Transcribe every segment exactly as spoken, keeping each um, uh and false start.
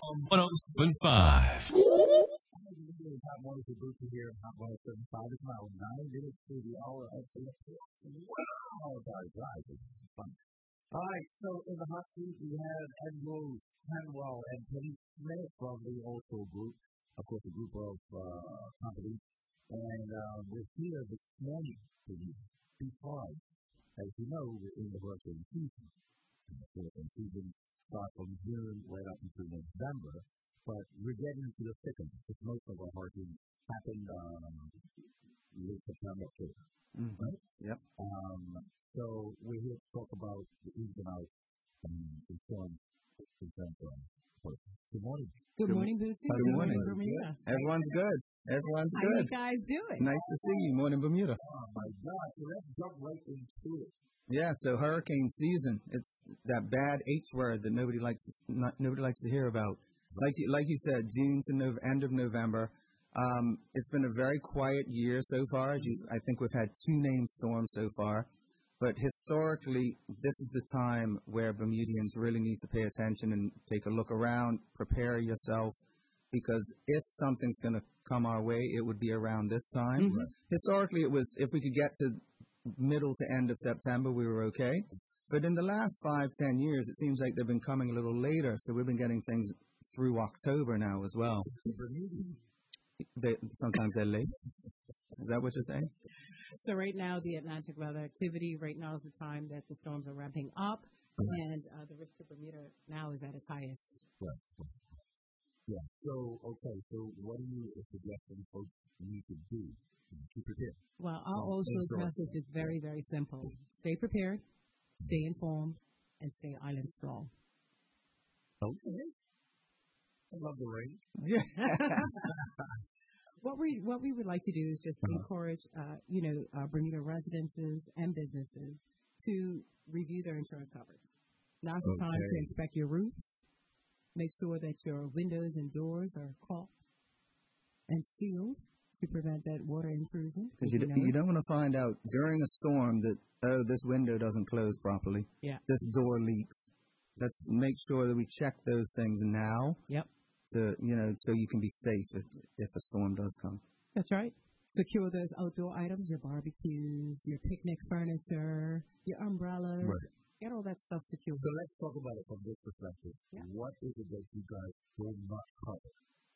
one oh seven point five. Hot Wonderful Booster here at Hot one oh seven point five. It's now nine minutes to the hour of the wow, guys, guys, it's fun. All right, so in the hot seat we have Andrew Hanwell and Penny Smith from the Oso Group, of course, a group of uh, companies, and uh, we're here this morning to you because, as you know, we're in the hurricane season. And the hurricane season starts from June right up until November. But we're getting into the thick of it, because most of our hurricanes happened um, late September, October. Mm-hmm. Right? Yep. Um, so we're here to talk about the ins and outs and the storms in terms of hurricanes. Good morning. Good morning, Bootsy. Good morning. Bermuda. Everyone's good. Everyone's How good. you guys doing? Nice to see you. Morning, Bermuda. Oh, my God. So let's jump right into it. Yeah, so hurricane season. It's that bad H word that nobody likes to not, nobody likes to hear about. Like you, like you said, June to no, end of November. Um, it's been a very quiet year so far. As you, I think we've had two named storms so far. But historically, this is the time where Bermudians really need to pay attention and take a look around, prepare yourself, because if something's going to come our way, it would be around this time. Mm-hmm. Right. Historically, it was if we could get to middle to end of September, we were okay. But in the last five, ten years, it seems like they've been coming a little later. So we've been getting things through October now as well. They, sometimes they're late. Is that what you're saying? So right now, the Atlantic weather activity, right now is the time that the storms are ramping up, and uh, the risk to Bermuda now is at its highest. Right. Yeah. So, okay, so what do you suggest that folks need to do to prepare? Well, our Oh, Oslo's sure. message is very, very simple. Stay prepared, stay informed, and stay island strong. Okay. I love the rain. Yeah. What we what we would like to do is just Uh-huh. encourage, uh, you know, uh, Bermuda residences and businesses to review their insurance coverage. Now's the time to Okay. inspect your roofs. Make sure that your windows and doors are caulked and sealed to prevent that water intrusion. Because you, you d- know. you don't want to find out during a storm that, oh, this window doesn't close properly. Yeah. This door leaks. Let's make sure that we check those things now. Yep. To, you know, so you can be safe if, if a storm does come. That's right. Secure those outdoor items, your barbecues, your picnic furniture, your umbrellas. Right. Get all that stuff secured. So let's talk about it from this perspective. Yeah. What is it that you guys will not cover?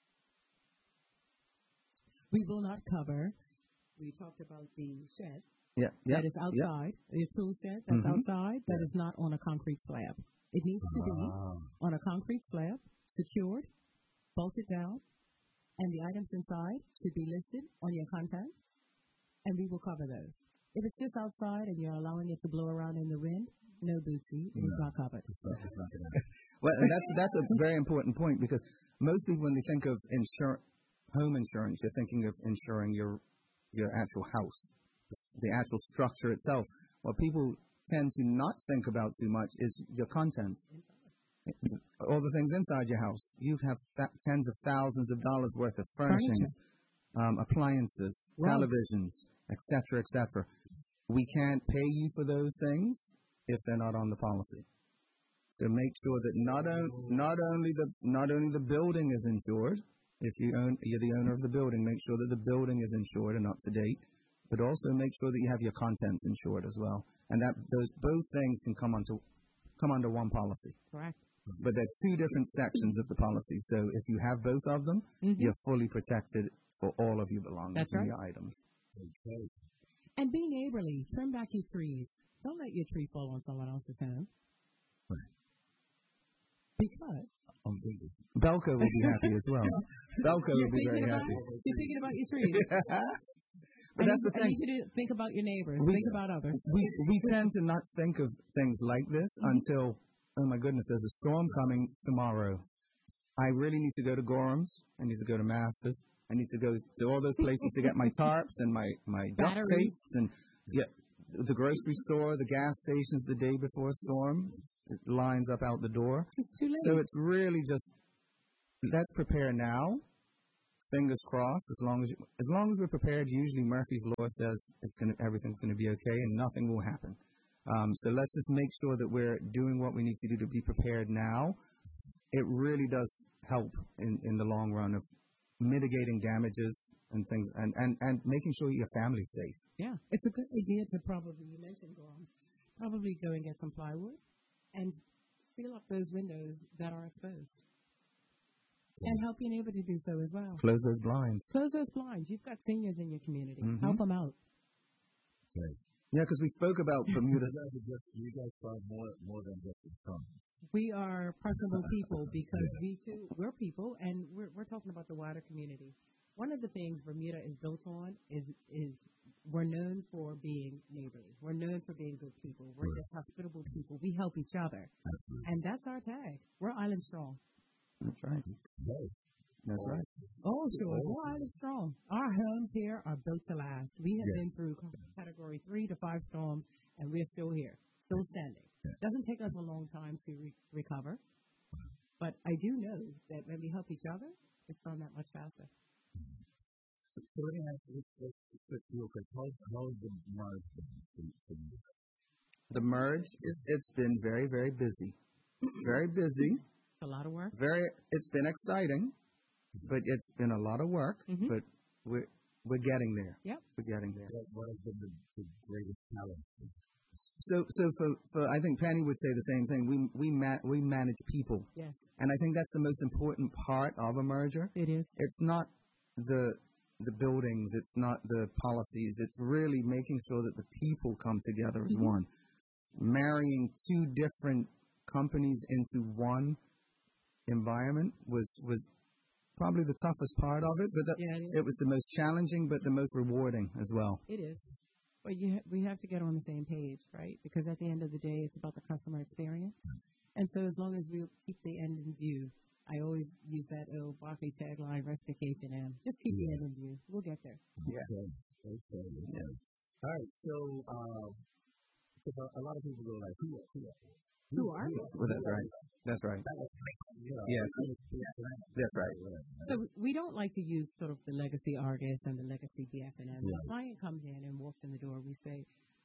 We will not cover. We talked about the shed Yeah. Yeah. that is yeah. outside, your tool shed that's Mhm. outside, that is not on a concrete slab. It needs to be Ah. on a concrete slab, secured, bolted down, and the items inside should be listed on your contents, and we will cover those. If it's just outside and you're allowing it to blow around in the wind, no, Bootsy, it is No. not covered. It's not, it's not gonna happen. Well, and that's that's a very important point because most people, when they think of insur- home insurance, you're thinking of insuring your your actual house, the actual structure itself. What people tend to not think about too much is your contents, all the things inside your house. You have th- tens of thousands of dollars worth of furnishings, um, appliances, Rugs. televisions, et cetera, et cetera. We can't pay you for those things if they're not on the policy. So make sure that not on, not only the not only the building is insured. If you own you're the owner of the building, make sure that the building is insured and up to date. But also make sure that you have your contents insured as well, and that those both things can come onto come under one policy. Correct. But they're two different sections of the policy. So if you have both of them, Mhm. you're fully protected for all of your belongings That's and right. your items. Okay. And be neighborly. Trim back your trees. Don't let your tree fall on someone else's home. Right. Because I'm thinking. Belco will be happy as well. Belco you're will be very thinking, about, happy. you're thinking about your trees. But I that's need, the I thing. need you to think about your neighbors. We- think about others. we we tend to not think of things like this Mm-hmm. until, oh my goodness, there's a storm coming tomorrow. I really need to go to Gorham's. I need to go to Masters. I need to go to all those places to get my tarps and my, my duct Batteries. tapes and get the grocery store, the gas stations the day before a storm. It lines up out the door. It's too late. So it's really just, let's prepare now. Fingers crossed. As long as you, as long as we're prepared, usually Murphy's Law says it's gonna everything's gonna be okay and nothing will happen. Um, so let's just make sure that we're doing what we need to do to be prepared now it really does help in, in the long run of mitigating damages and things, and, and, and making sure your family's safe. Yeah, it's a good idea to probably, you mentioned, Gorham, probably go and get some plywood and seal up those windows that are exposed. Yeah. And help your neighbor to do so as well. Close those blinds. Close those blinds. You've got seniors in your community. Mm-hmm. Help them out. Right. Yeah, because we spoke about Bermuda. You guys are more, more than just insurance. We are personable people because yeah. we too, we're people, and we're, we're talking about the wider community. One of the things Bermuda is built on is is we're known for being neighborly. We're known for being good people. We're right. just hospitable people. We help each other. Absolutely. And that's our tag. We're Island Strong. That's right. Right. That's right. Oh, sure. We're Island Strong. Our homes here are built to last. We have yeah. been through category three to five storms, and we're still here, still standing. It yeah. doesn't take us a long time to re- recover, but I do know that when we help each other, it's done that much faster. So let me ask you this real quick. How, how has the merge been? The merge, it, it's been very, very busy. Very busy. A lot of work. Very. It's been exciting, but it's been a lot of work. Mm-hmm. But we're we're getting there. Yep. We're getting there. What, what has been the, the greatest challenge? So, so for, for I think Penny would say the same thing. We we ma- we manage people. Yes. And I think that's the most important part of a merger. It is. It's not the the buildings. It's not the policies. It's really making sure that the people come together as mm-hmm. one. Marrying two different companies into one environment was was probably the toughest part of it, but that, yeah, it, it was the most challenging, but the most rewarding as well. It is. But you ha- we have to get on the same page, right? Because at the end of the day, it's about the customer experience. And so as long as we keep the end in view, I always use that old Barclay tagline, rest K F M. Just keep yeah. the end in view. We'll get there. Yeah. Okay. Okay. Yeah. All right. So, um, a lot of people go like, who, who, who, who are you? Well, that's right. That's right. Yes. That's right. So we don't like to use sort of the legacy Argus and the legacy B F and M. When a client comes in and walks in the door, we say,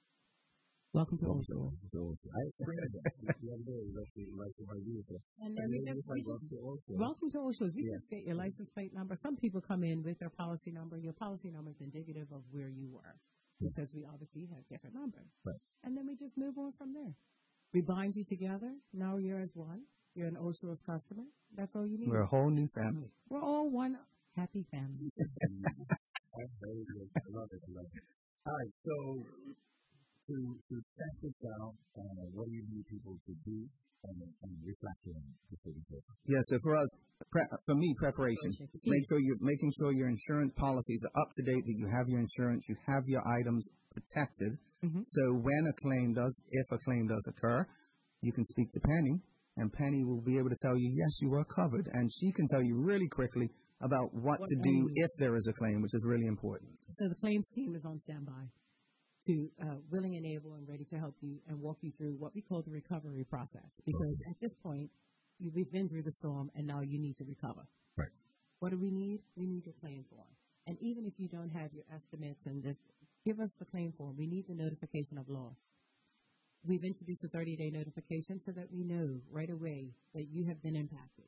welcome to Old Shores. I explained that the other day. It was actually like my vehicle. And then we just, we just welcome to Old Shores. We just get your license plate number. Some people come in with their policy number. Your policy number is indicative of where you were because we obviously have different numbers. Right. And then we just move on from there. We bind you together. Now you're as one. You're an Old Shores customer. That's all you need. We're a whole new family. We're all one happy family. That's very good. I love it. I love it. All right. So to to set this down, uh, what do you need people to do and, and reflect on before we go? Yeah. So for us, pre- for me, preparation. Make sure you're making sure your insurance policies are up to date. That you have your insurance. You have your items protected. Mm-hmm. So when a claim does, if a claim does occur, you can speak to Penny, and Penny will be able to tell you, yes, you are covered, and she can tell you really quickly about what, what to do if there is a claim, which is really important. So the claims team is on standby to uh, willing and able and ready to help you and walk you through what we call the recovery process, because at this point, you, we've been through the storm, and now you need to recover. Right. What do we need? We need your claim form. And even if you don't have your estimates and this, give us the claim form. We need the notification of loss. We've introduced a thirty-day notification so that we know right away that you have been impacted.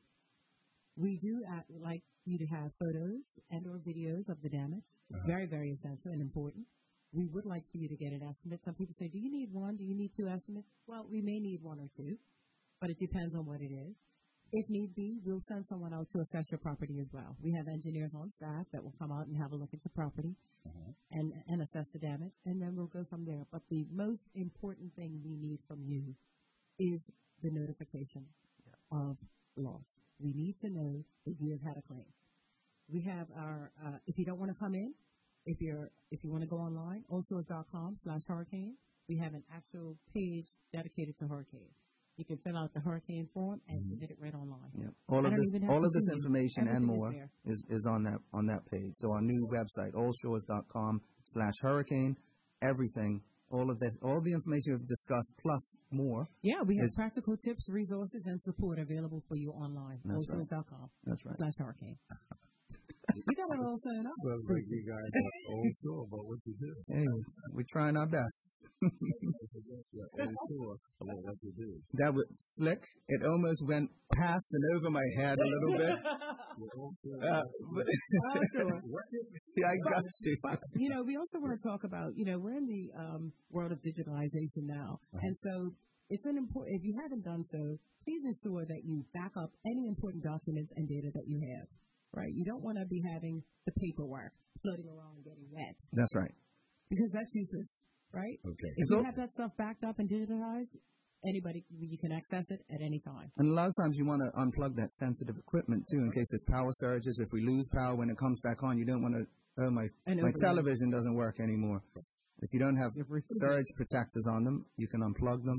We do uh, like you to have photos and or videos of the damage. Uh-huh. Very, very essential and important. We would like for you to get an estimate. Some people say, do you need one? Do you need two estimates? Well, we may need one or two, but it depends on what it is. If need be, we'll send someone out to assess your property as well. We have engineers on staff that will come out and have a look at your property uh-huh. and, and assess the damage, and then we'll go from there. But the most important thing we need from you is the notification yeah. of loss. We need to know that you have had a claim. We have our, uh, if you don't want to come in, if you're if you want to go online, oldshores.com slash hurricane, we have an actual page dedicated to hurricane. You can fill out the hurricane form and mm-hmm. submit it right online. Yeah. All of this, all of this information and more is, is, is on that on that page. So our new website, oldshores.com slash hurricane, everything, all of this, all the information we've discussed plus more. Yeah, we have practical tips, resources, and support available for you online. That's oldshores dot com right. That's right. Slash hurricane. We got it all set up. So like you guys are old school about what you do. Hey, we're trying our best. Yeah, old school about what you do. That was slick. It almost went past and over my head a little bit. Uh, but yeah, I got you. But, you know, we also want to talk about, you know, we're in the um, world of digitalization now. Uh-huh. And so it's an important, if you haven't done so, please ensure that you back up any important documents and data that you have, right? You don't want to be having the paperwork floating around and getting wet. That's right. Because that's useless, right? Okay. If so, you have that stuff backed up and digitized, anybody, you can access it at any time. And a lot of times you want to unplug that sensitive equipment, too, in case there's power surges. If we lose power when it comes back on, you don't want to, oh, my, my television doesn't work anymore. If you don't have surge protectors on them, you can unplug them.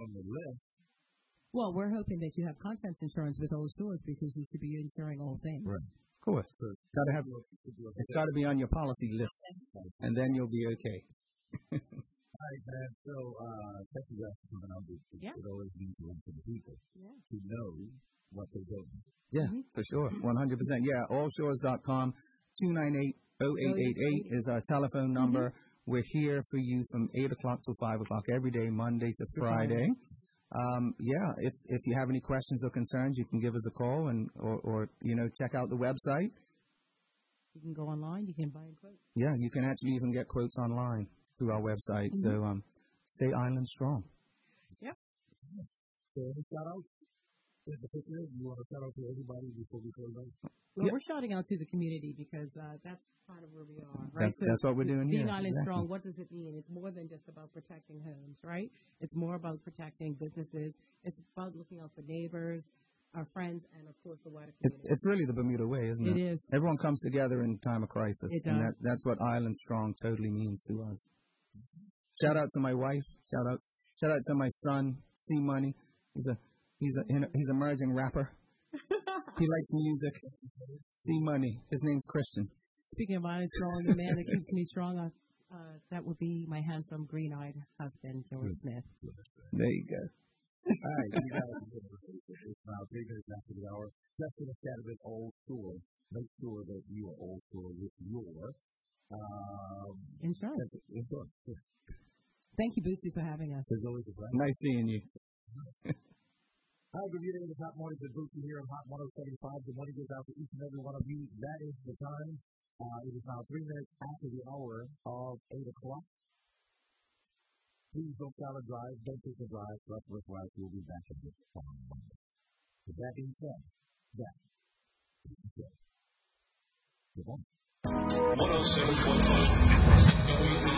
Well, we're hoping that you have contents insurance with Old Shores because you should be insuring all things. Right. Of course. Got to have. It's got to be on your policy list, and then you'll be okay. All right, man. So, uh, thank you guys for coming on. Yeah. It always means a lot to the people yeah. to know what they're doing. Yeah, mm-hmm. for sure. one hundred percent. Yeah, all shores dot com, two nine eight, oh eight eight eight is our telephone number. Mm-hmm. We're here for you from eight o'clock till five o'clock every day, Monday to Friday. Um, yeah, if if you have any questions or concerns, you can give us a call and or, or you know check out the website. You can go online. You can buy a quote. Yeah, you can actually even get quotes online through our website. Mm-hmm. So um, stay island strong. Yep. So any shout out in particular? You want to shout out to everybody before we close out? Well, yep. we're shouting out to the community because uh, that's kind of where we are, right? That's, so that's what we're doing being here. Being Island exactly. Strong, what does it mean? It's more than just about protecting homes, right? It's more about protecting businesses. It's about looking out for neighbors, our friends, and, of course, the wider community. It, it's really the Bermuda way, isn't it? It is. Everyone comes together in time of crisis. It does. And that, that's what Island Strong totally means to us. Shout out to my wife. Shout out, shout out to my son, C Money. He's a he's a he's a emerging rapper. He likes music. C Money. His name's Christian. Speaking of Island Strong, the man that keeps me strong, uh, uh, that would be my handsome, green-eyed husband, George Smith. There you go. All right, you guys, it's now three minutes after the hour. Just in a chat a bit old school. Make sure that you are old school with your um, insurance. insurance. Thank you, Bootsy, for having us. It's always a pleasure. Nice seeing you. Hi, good evening. It's Hot Mornings with Bootsy here on Hot one oh seven point five. The money goes out to each and every one of you. That is the time. Uh, it is now three minutes after the hour of eight o'clock. Please don't follow drive. Don't take the drive. Russ Russ Rice will be back in this on Monday. With that being said, that is the show. Goodbye. one oh seven point five